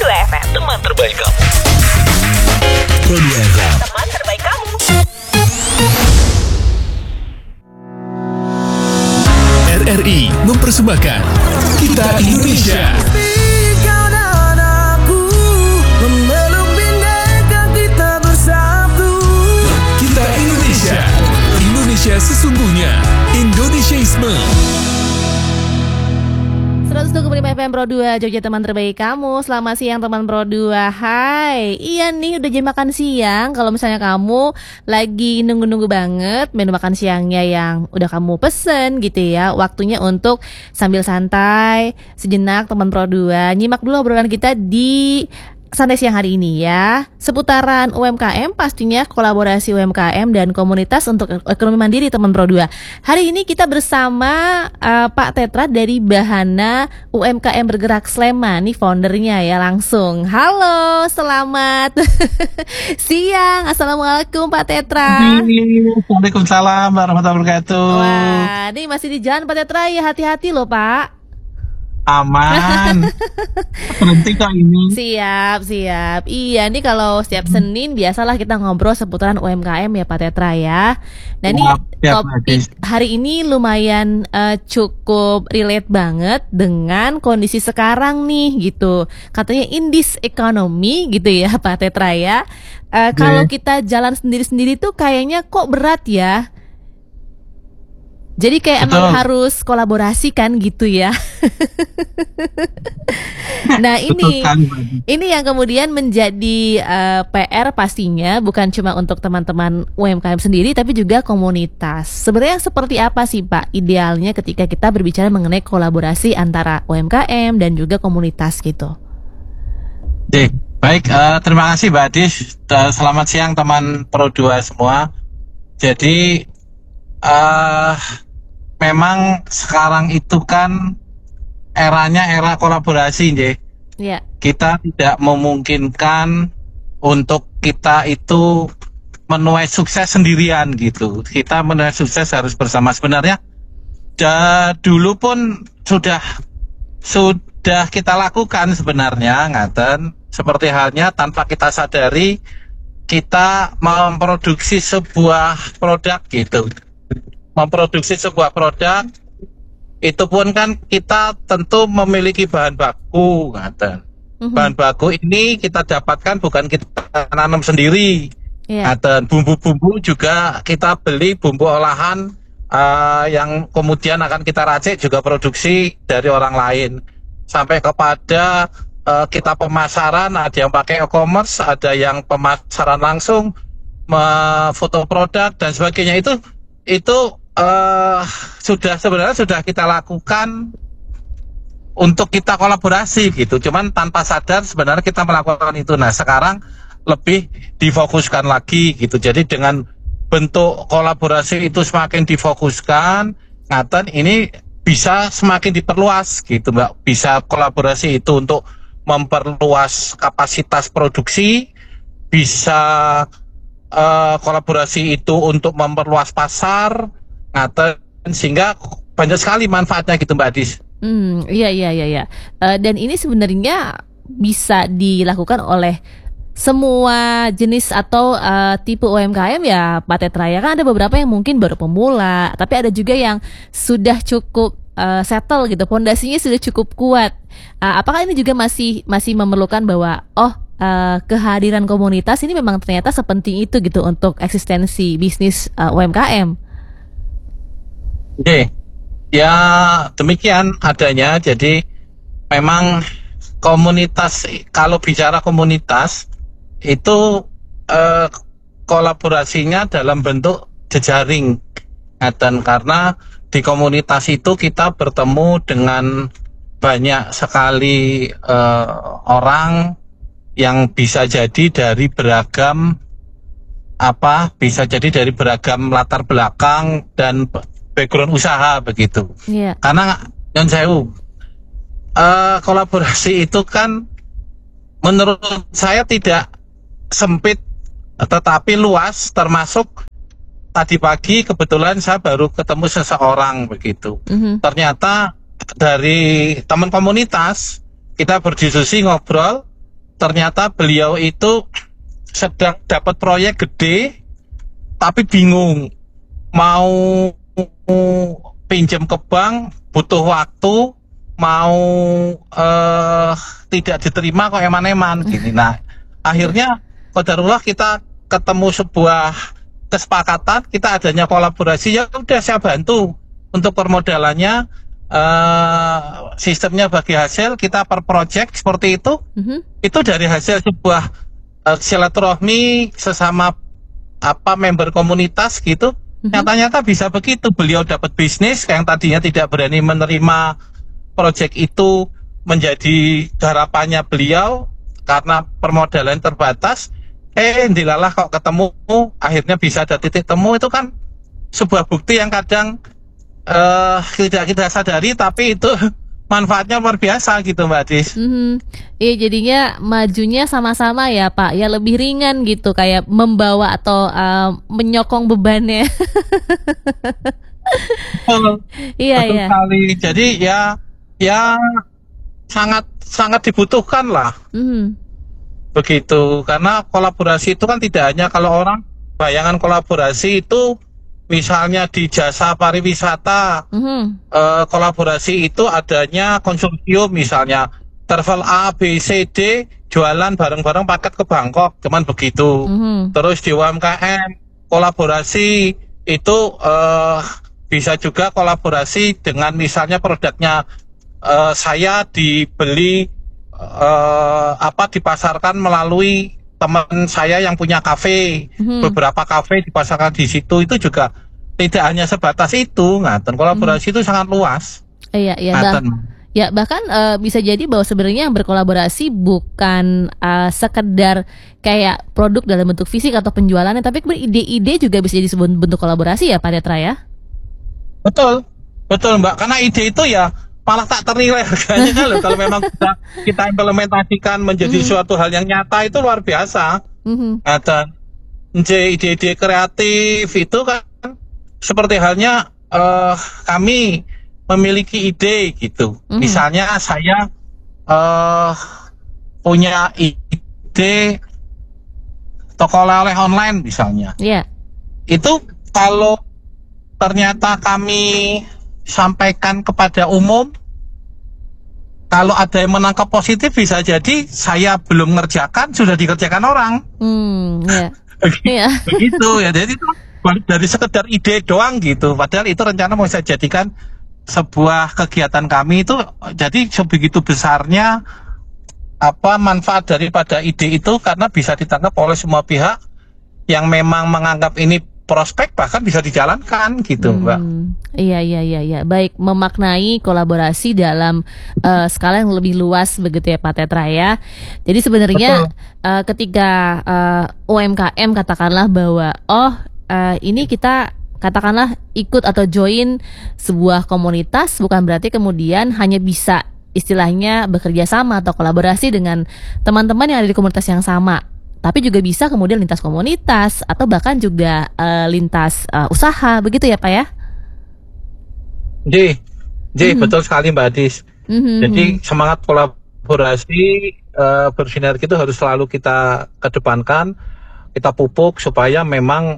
FM, teman terbaik kamu. Pro 2 FM, Teman terbaik kamu. RRI mempersembahkan Kita Indonesia. Kau dan aku memeluk bineka kita bersatu. Kita Indonesia. Indonesia sesungguhnya. Indonesiaisme. 102,5 FM Pro 2 Jogja, teman terbaik kamu. Selamat siang teman Pro 2. Hai. Iya nih, udah jam makan siang. Kalau misalnya kamu lagi nunggu-nunggu banget menu makan siangnya yang udah kamu pesen gitu ya, waktunya untuk sambil santai sejenak teman Pro 2. Nyimak dulu obrolan kita di santai siang hari ini ya, seputaran UMKM, pastinya kolaborasi UMKM dan komunitas untuk ekonomi mandiri teman Pro 2. Hari ini kita bersama Pak Tetra dari Bahana UMKM Bergerak Sleman, nih foundernya ya langsung. Halo, selamat siang. Assalamualaikum Pak Tetra. Waalaikumsalam warahmatullahi wabarakatuh. Wah, ini masih di jalan Pak Tetra ya, hati-hati loh Pak. Aman. Berhenti kok ini. Siap. Iya, nih kalau setiap Senin biasalah kita ngobrol seputaran UMKM ya Pak Tetra ya. Nah ini topik hari ini lumayan cukup relate banget dengan kondisi sekarang nih gitu. Katanya in this economy gitu ya Pak Tetra ya. Kalau kita jalan sendiri-sendiri tuh kayaknya kok berat ya. Jadi kayak emang harus kolaborasi kan gitu ya. Nah ini yang kemudian menjadi PR pastinya, bukan cuma untuk teman-teman UMKM sendiri tapi juga komunitas. Sebenarnya seperti apa sih Pak idealnya ketika kita berbicara mengenai kolaborasi antara UMKM dan juga komunitas gitu? Baik, terima kasih Mbak Adis. Selamat siang teman Pro 2 semua. Jadi memang sekarang itu kan eranya era kolaborasi, yeah. Kita tidak memungkinkan untuk kita itu menuai sukses sendirian gitu. Kita menuai sukses harus bersama. Sebenarnya dulu pun sudah kita lakukan sebenarnya, ngaten. Seperti halnya tanpa kita sadari kita memproduksi sebuah produk gitu. Memproduksi sebuah produk itu pun kan kita tentu memiliki bahan baku, ngaten. Bahan baku ini kita dapatkan bukan kita tanam sendiri, ngaten. Bumbu-bumbu juga kita beli bumbu olahan yang kemudian akan kita racik juga produksi dari orang lain. Sampai kepada kita pemasaran, ada yang pakai e-commerce, ada yang pemasaran langsung, foto produk dan sebagainya. Itu sebenarnya sudah kita lakukan untuk kita kolaborasi gitu. Cuman tanpa sadar sebenarnya kita melakukan itu. Nah sekarang lebih difokuskan lagi gitu. Jadi dengan bentuk kolaborasi itu semakin difokuskan, ngaten ini bisa semakin diperluas gitu Mbak. Bisa kolaborasi itu untuk memperluas kapasitas produksi, bisa kolaborasi itu untuk memperluas pasar, ngaten, sehingga banyak sekali manfaatnya gitu Mbak Adis. Iya. Dan ini sebenarnya bisa dilakukan oleh semua jenis atau tipe UMKM ya Pak Tetra ya. Kan ada beberapa yang mungkin baru pemula, tapi ada juga yang sudah cukup settle gitu, fondasinya sudah cukup kuat. Apakah ini juga masih memerlukan bahwa kehadiran komunitas ini memang ternyata sepenting itu gitu untuk eksistensi bisnis UMKM? Oke, ya demikian adanya. Jadi memang komunitas, kalau bicara komunitas itu kolaborasinya dalam bentuk jejaring, dan karena di komunitas itu kita bertemu dengan banyak sekali orang yang bisa jadi dari beragam latar belakang dan background usaha begitu. Karena non sewu, kolaborasi itu kan menurut saya tidak sempit tetapi luas, termasuk tadi pagi kebetulan saya baru ketemu seseorang begitu. Ternyata dari teman komunitas kita berdiskusi ngobrol, ternyata beliau itu sedang dapat proyek gede tapi bingung mau pinjam ke bank, butuh waktu, mau tidak diterima kok eman-eman gini. Nah, akhirnya qadarullah kita ketemu sebuah kesepakatan, kita adanya kolaborasi, ya udah saya bantu untuk permodalannya, sistemnya bagi hasil, kita per project seperti itu. Itu dari hasil sebuah silaturahmi sesama member komunitas gitu. Nyata-nyata bisa begitu, beliau dapat bisnis yang tadinya tidak berani menerima project itu menjadi harapannya beliau karena permodalan terbatas. Dilalah kok ketemu, akhirnya bisa ada titik temu. Itu kan sebuah bukti yang kadang tidak kita sadari, tapi itu manfaatnya luar biasa gitu Mbak Dis. Iya, jadinya majunya sama-sama ya Pak, ya lebih ringan gitu, kayak membawa atau menyokong bebannya. Betul Iya. sekali. Jadi ya sangat dibutuhkan lah. Begitu, karena kolaborasi itu kan tidak hanya kalau orang bayangan kolaborasi itu misalnya di jasa pariwisata, kolaborasi itu adanya konsorsium, misalnya travel A, B, C, D jualan bareng-bareng paket ke Bangkok, cuman begitu. Terus di UMKM kolaborasi itu bisa juga kolaborasi dengan misalnya produknya saya dibeli dipasarkan melalui teman saya yang punya kafe, beberapa kafe dipasarkan di situ. Itu juga tidak hanya sebatas itu, ngaten. Kolaborasi itu sangat luas. Iya, bahkan bisa jadi bahwa sebenarnya yang berkolaborasi bukan sekedar kayak produk dalam bentuk fisik atau penjualannya, tapi ide-ide juga bisa jadi sebuah bentuk kolaborasi ya Pak Tetra ya. Betul Mbak, karena ide itu ya malah tak ternilai harganya loh kalau memang kita implementasikan menjadi suatu hal yang nyata, itu luar biasa. Dan ide-ide kreatif itu kan seperti halnya kami memiliki ide gitu. Misalnya saya punya ide toko oleh-oleh online misalnya. Itu kalau ternyata kami sampaikan kepada umum, kalau ada yang menangkap positif, bisa jadi saya belum ngerjakan sudah dikerjakan orang. Begitu ya. Jadi itu dari sekedar ide doang gitu, padahal itu rencana mau saya jadikan sebuah kegiatan kami itu. Jadi sebegitu besarnya manfaat daripada ide itu, karena bisa ditangkap oleh semua pihak yang memang menganggap ini prospek, bahkan bisa dijalankan gitu Mbak. Iya. Baik, memaknai kolaborasi dalam skala yang lebih luas begitu ya Pak Tetra ya. Jadi sebenarnya ketika UMKM katakanlah bahwa ini kita katakanlah ikut atau join sebuah komunitas, bukan berarti kemudian hanya bisa istilahnya bekerja sama atau kolaborasi dengan teman-teman yang ada di komunitas yang sama, tapi juga bisa kemudian lintas komunitas atau bahkan juga lintas usaha, begitu ya Pak ya? Betul sekali Mbak Adis. Jadi semangat kolaborasi bersinergi itu harus selalu kita kedepankan, kita pupuk supaya memang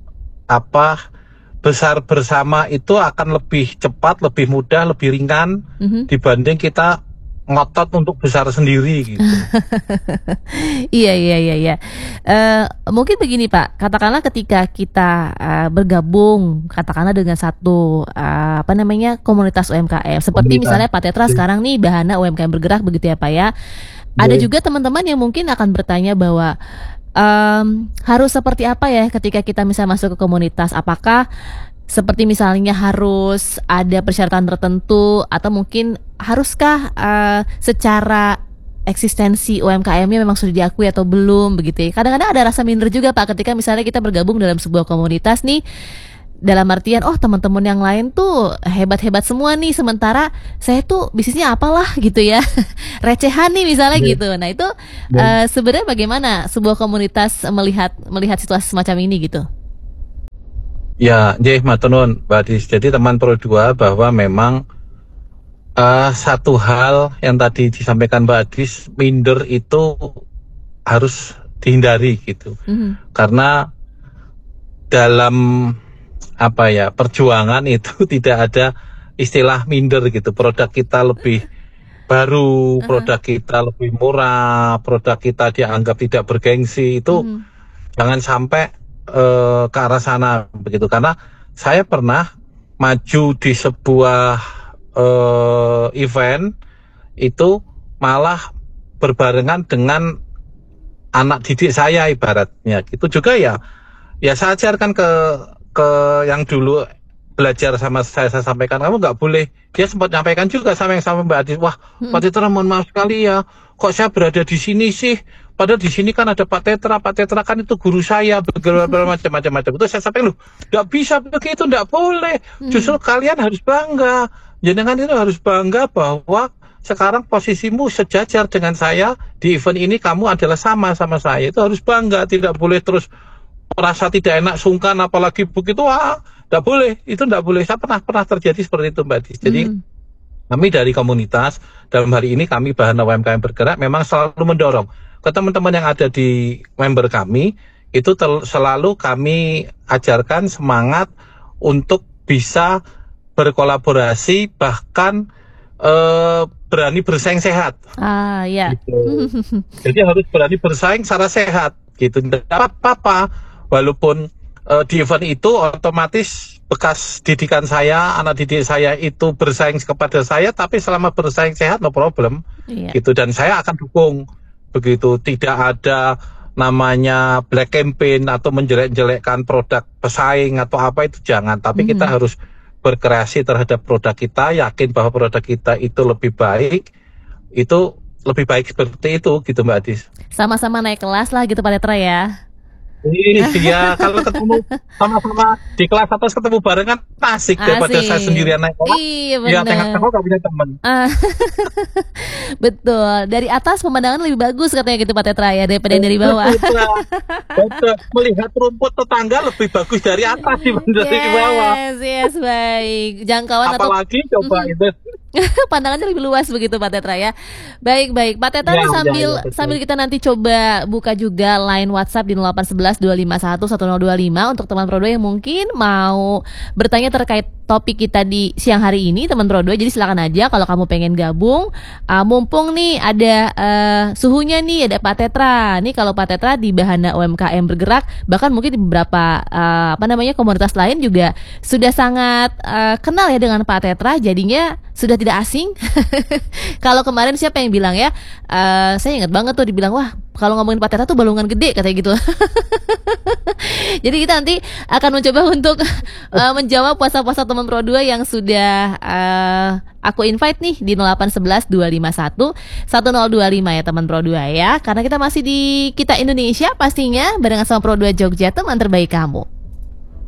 besar bersama itu akan lebih cepat, lebih mudah, lebih ringan dibanding kita ngotot untuk besar sendiri gitu. Iya. Mungkin begini Pak, katakanlah ketika kita bergabung katakanlah dengan satu komunitas UMKM seperti misalnya Pak Tetra sekarang nih Bahana UMKM Bergerak begitu ya Pak ya. Ada juga teman-teman yang mungkin akan bertanya bahwa harus seperti apa ya ketika kita misalnya masuk ke komunitas, apakah seperti misalnya harus ada persyaratan tertentu, atau mungkin haruskah secara eksistensi UMKM-nya memang sudah diakui atau belum begitu ya. Kadang-kadang ada rasa minder juga Pak ketika misalnya kita bergabung dalam sebuah komunitas nih, dalam artian teman-teman yang lain tuh hebat-hebat semua nih, sementara saya tuh bisnisnya apalah gitu ya, recehan nih misalnya gitu. Nah itu sebenarnya bagaimana sebuah komunitas melihat situasi semacam ini gitu? Ya, matur nuwun Mbak Adis. Jadi teman Pro 2 bahwa memang satu hal yang tadi disampaikan Mbak Adis, minder itu harus dihindari gitu. Karena dalam perjuangan itu tidak ada istilah minder gitu. Produk kita lebih baru, produk kita lebih murah, produk kita dianggap tidak bergengsi, itu jangan sampai ke arah sana begitu. Karena saya pernah maju di sebuah event itu malah berbarengan dengan anak didik saya ibaratnya. Itu juga ya saya ajarkan ke yang dulu belajar sama saya sampaikan, kamu nggak boleh. Dia sempat nyampaikan juga sama Mbak Adis, wah Pak Tetra mohon maaf sekali ya, kok saya berada di sini sih, padahal di sini kan ada Pak Tetra kan itu guru saya, macam-macam. Itu saya sampaikan, loh nggak bisa begitu, nggak boleh, justru kalian harus bangga, jangan itu harus bangga bahwa sekarang posisimu sejajar dengan saya di event ini, kamu adalah sama saya, itu harus bangga, tidak boleh terus merasa tidak enak, sungkan, apalagi begitu, nggak boleh, itu nggak boleh. Saya pernah terjadi seperti itu, Mbak Dis. Jadi kami dari komunitas, dalam hari ini kami Bahana UMKM Bergerak memang selalu mendorong ke teman-teman yang ada di member kami, itu selalu kami ajarkan semangat untuk bisa berkolaborasi, bahkan berani bersaing sehat. Ya. Gitu. Jadi harus berani bersaing secara sehat, gitu. Tidak apa-apa, walaupun di event itu otomatis bekas didikan saya, anak didik saya itu bersaing kepada saya, tapi selama bersaing sehat no problem, gitu. Dan saya akan dukung begitu. Tidak ada namanya black campaign atau menjelek-jelekkan produk pesaing atau apa, itu jangan. Tapi kita harus berkreasi terhadap produk kita, yakin bahwa produk kita itu lebih baik, seperti itu gitu Mbak Adis. Sama-sama naik kelas lah gitu Pak Tetra ya. Iya, kalau ketemu sama-sama di kelas atas, ketemu barengan asik daripada saya sendirian naik kelas. Iya benar. Ya tengah-tengah gak punya teman. Betul. Dari atas pemandangan lebih bagus katanya gitu Pak Tetra ya, daripada yang dari bawah. Betul. Melihat rumput tetangga lebih bagus dari atas dibanding dari bawah. Yes, baik. Jangkauan apalagi atau coba itu. pandangannya lebih luas begitu Pak Tetra ya. Baik Pak Tetra, sambil kita nanti coba buka juga line WhatsApp di 0811-251-1025 untuk teman Pro 2 yang mungkin mau bertanya terkait topik kita di siang hari ini, teman Pro 2. Jadi silakan aja kalau kamu pengen gabung. Mumpung nih ada suhunya nih, ada Pak Tetra. Nih kalau Pak Tetra di Bahana UMKM Bergerak, bahkan mungkin di beberapa komunitas lain juga sudah sangat kenal ya dengan Pak Tetra, jadinya sudah tidak asing. Kalau kemarin siapa yang bilang ya, saya ingat banget tuh dibilang, wah kalau ngomongin Pak Tetra tuh balungan gede katanya gitu. Jadi kita nanti akan mencoba untuk menjawab puasa-puasa teman Pro 2 yang sudah aku invite nih di 0811-251-1025 ya teman Pro 2 ya. Karena kita masih di Kita Indonesia pastinya barengan sama Pro 2 Jogja, teman terbaik kamu.